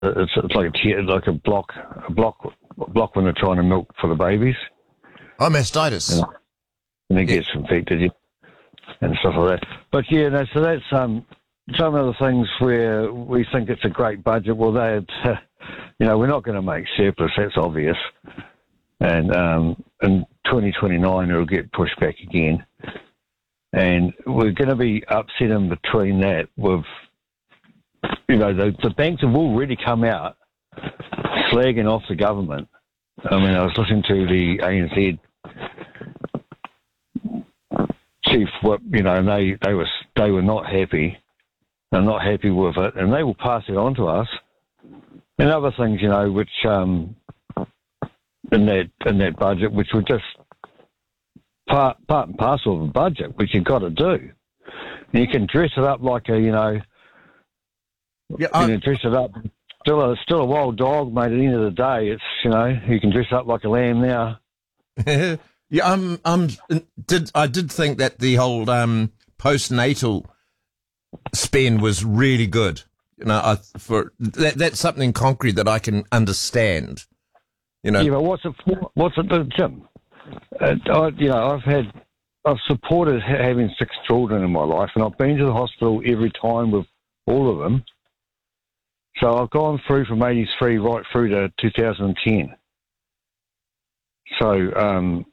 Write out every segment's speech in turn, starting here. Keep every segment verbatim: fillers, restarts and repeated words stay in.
it's, it's like a tear, like a block, a block, a block when they're trying to milk for the babies. Oh, mastitis. You know, and it yeah. gets infected, yeah, and stuff like that. But yeah, no, so that's um, some of the things where we think it's a great budget. Well, they, uh, you know, we're not going to make surplus. That's obvious. And um, in twenty twenty-nine, it'll get pushed back again. And we're going to be upset in between that with, you know, the, the banks have already come out slagging off the government. I mean, I was listening to the A N Z chief, what you know, and they, they were they were not happy. They're not happy with it, and they will pass it on to us. And other things, you know, which um, in that in that budget, which were just part part and parcel of a budget, which you've got to do. And you can dress it up like a, you know, yeah, you can dress it up. Still a still a wild dog, mate. At the end of the day, it's, you know, you can dress up like a lamb now. yeah, I'm I'm did I did think that the whole um, postnatal spend was really good. You know, I, for that that's something concrete that I can understand. You know, yeah, but what's it for? What's it for, Jim? Uh, I, you know, I've had, I've supported ha- having six children in my life, and I've been to the hospital every time with all of them. So I've gone through from eighty-three right through to two thousand ten. So, um,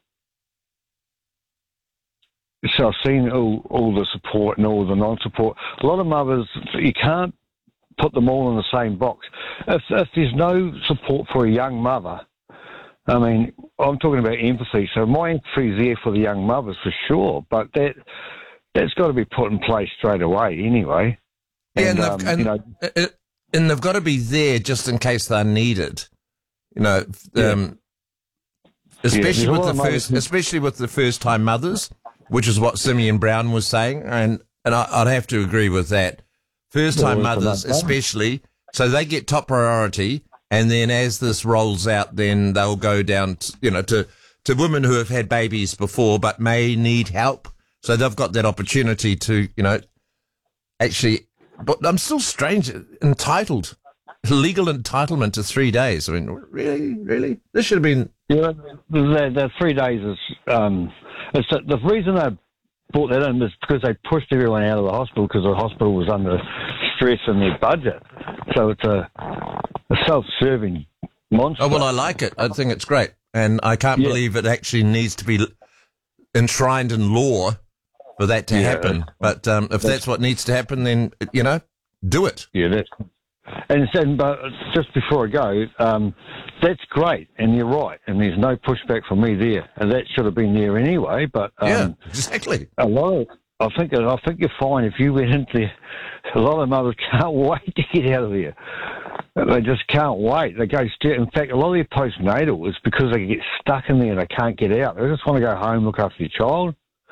so I've seen all, all the support and all the non-support. A lot of mothers, you can't put them all in the same box. If, if there's no support for a young mother, I mean, I'm talking about empathy. So my empathy is there for the young mothers for sure, but that that's got to be put in place straight away anyway. Yeah, and, and, um, and, you know, it, and they've got to be there just in case they're needed. You know, um, yeah. especially Yeah, with the mothers first, who- especially with the first-time mothers, which is what Simeon Brown was saying, and and I, I'd have to agree with that. First-time Well, mothers, for that, especially, so they get top priority. And then as this rolls out, then they'll go down, to, you know, to, to women who have had babies before but may need help. So they've got that opportunity to, you know, actually, but I'm still strange, entitled, legal entitlement to three days. I mean, really, really? This should have been... Yeah, the, the three days is, um, it's the, the reason they brought that in is because they pushed everyone out of the hospital because the hospital was under stress in their budget. So it's a, a self-serving monster. Oh, well, I like it. I think it's great. And I can't Yeah. believe it actually needs to be enshrined in law for that to Yeah. happen. But um, if that's what needs to happen, then, you know, do it. Yeah, that's... And, and but just before I go, um, that's great, and you're right, and there's no pushback from me there, and that should have been there anyway. But um, Yeah, exactly. a lot of, I think, I think you're fine if you went into there. A lot of mothers can't wait to get out of there. They just can't wait. They go straight. In fact, a lot of their postnatal is because they get stuck in there and they can't get out. They just want to go home, look after your child.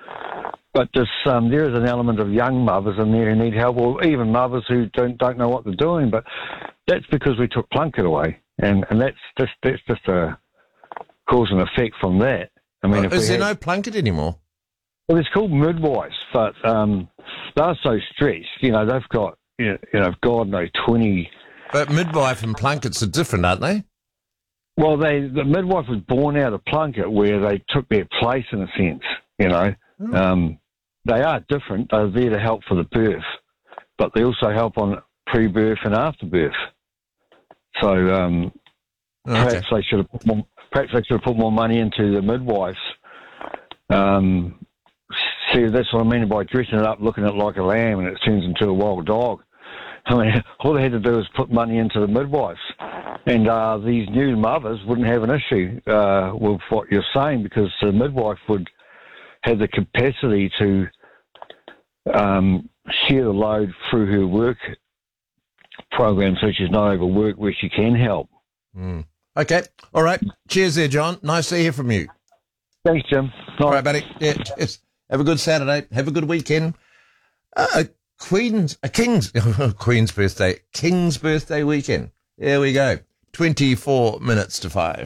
But this, um, there is an element of young mothers in there who need help, or even mothers who don't don't know what they're doing. But that's because we took Plunkett away, and, and that's just that's just a cause and effect from that. I mean, Oh, if is we there had, no Plunkett anymore? well, it's called midwives, but um, they're so stretched. You know, they've got you know, you know God knows twenty. But midwife and Plunketts are different, aren't they? Well, they the midwife was born out of Plunkett, where they took their place in a sense. You know. Hmm. Um, They are different. They're there to help for the birth, but they also help on pre-birth and after-birth. So um, Okay. perhaps they should have put more, perhaps they should have put more money into the midwives. Um, see, that's what I mean by dressing it up, looking at it like a lamb, and it turns into a wild dog. I mean, all they had to do was put money into the midwives, and uh, these new mothers wouldn't have an issue uh, with what you're saying, because the midwife would have the capacity to um, share the load through her work program, so she's not overworked, where she can help. Mm. Okay. All right. Cheers there, John. Nice to hear from you. Thanks, Jim. All right, buddy. Yeah, cheers. Have a good Saturday. Have a good weekend. Uh, a Queen's, a King's, Queen's birthday, King's birthday weekend. There we go. twenty-four minutes to five.